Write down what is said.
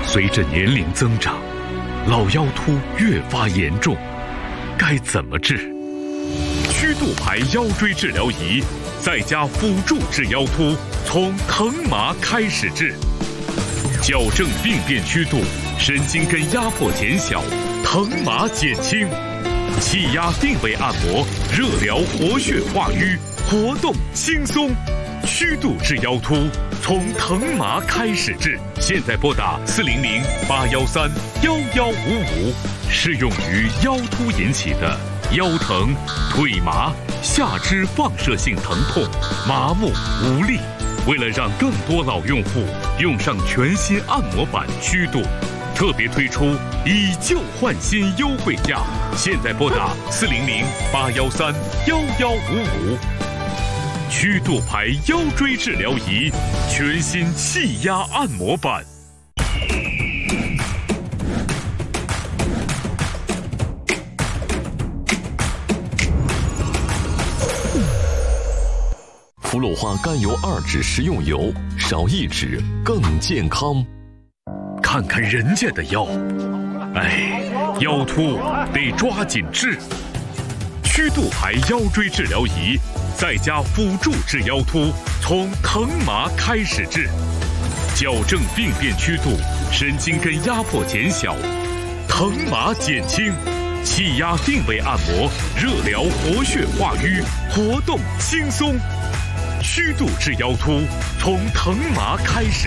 随着年龄增长，老腰突越发严重，该怎么治？曲度牌腰椎治疗仪在家辅助治腰突，从疼麻开始治，矫正病变曲度，神经根压迫减小，疼麻减轻，气压定位按摩，热疗活血化瘀，活动轻松。曲度治腰突，从疼麻开始治。现在拨打400-813-1155，适用于腰突引起的腰疼、腿麻、下肢放射性疼痛、麻木无力。为了让更多老用户用上全新按摩板曲度，特别推出以旧换新优惠价。现在拨打400-813-1155。曲度牌腰椎治疗仪，全新气压按摩板。 氟氯化甘油2酯食用油，少1酯更健康。 看看人家的腰，哎，腰突得抓紧治。曲度牌腰椎治疗仪在家辅助治腰突，从疼麻开始治，矫正病变曲度，神经根压迫减小，疼麻减轻，气压定位按摩，热疗活血化瘀，活动轻松。曲度治腰突，从疼麻开始。